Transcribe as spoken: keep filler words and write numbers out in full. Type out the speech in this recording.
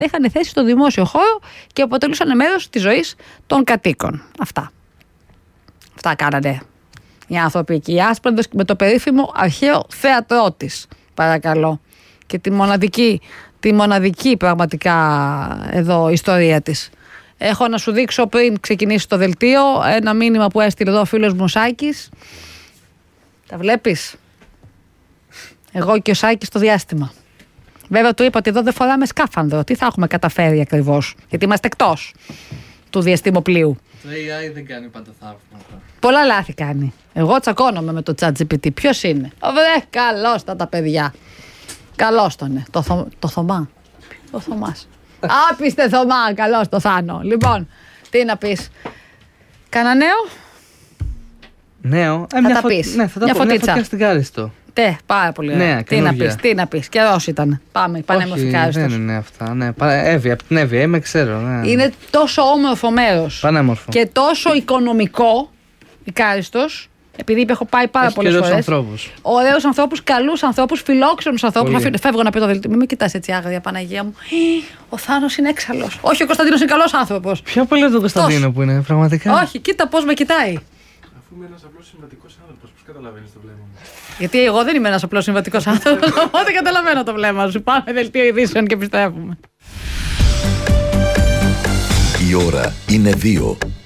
είχαν θέση στο δημόσιο χώρο και αποτελούσαν μέρος της ζωής των κατοίκων. Αυτά. Αυτά κάνανε οι άνθρωποι εκεί. Η Άσπραντος με το περίφημο αρχαίο θέατρό της, παρακαλώ. Και τη μοναδική, τη μοναδική πραγματικά εδώ ιστορία της. Έχω να σου δείξω πριν ξεκινήσει το δελτίο ένα μήνυμα που έστειλε εδώ ο φίλος μου Σάκης. Τα βλέπεις? Εγώ και ο Σάκης στο διάστημα. Βέβαια του είπα ότι εδώ δεν φοράμε σκάφανδρο. Τι θα έχουμε καταφέρει ακριβώς? Γιατί είμαστε εκτός του διαστημοπλοίου. Το έι άι δεν κάνει πάντα θαύματα. Πολλά λάθη κάνει. Εγώ τσακώνομαι με το ChatGPT. Ποιος είναι? Βρε, καλώς τα τα παιδιά. Καλώς τον, ναι. Το, θω... το Θωμά. Ο Θωμάς. Άπιστε Θωμά, καλώς το Θάνο. Λοιπόν, τι να πεις? Κάνα νέο? Νέο. Ε, θα τα πεις. Ναι, θα τα μια πω. φωτίτσα. Μια στην Κάριστο. Τε, πάρα πολύ ωραία. Ναι, τι να πεις, τι να πεις. Καιρός ήταν. Πάμε, πανέμορφη Κάριστος. Δεν είναι αυτά. Ναι. Εύη, από την Εύη, είμαι, ξέρω. Ναι. Είναι τόσο όμορφο μέρος. Πανέμορφο. Και τόσο οικονομικό η Κάριστος. Επειδή έχω πάει πάρα πολλές φορές. Ωραίους ανθρώπους. Ωραίους ανθρώπους, καλούς ανθρώπους, φιλόξενους ανθρώπους. Φεύγω να πει το δελτίο. Μην με κοιτάς έτσι άγρια, Παναγία μου. Ο Θάνος είναι έξαλλος. Όχι, ο Κωνσταντίνος είναι καλός άνθρωπος. Ποιο πολύ τον Κωνσταντίνο που είναι, πραγματικά. Όχι, κοίτα πώς με κοιτάει. Αφού είμαι ένας απλός συμβατικός άνθρωπος, πώς καταλαβαίνεις το βλέμμα μου? Γιατί εγώ δεν είμαι ένας απλός συμβατικός άνθρωπος. Οπότε καταλαβαίνω το βλέμμα σου. Πάμε δελτίο ειδήσεων και επιστρέφουμε. Η ώρα είναι δύο.